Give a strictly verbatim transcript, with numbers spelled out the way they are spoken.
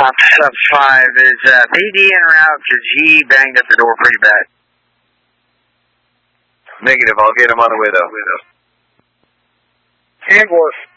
Sub five, is uh, P D en route to G, banged up the door pretty bad. Negative, I'll get him on the way though. And worse.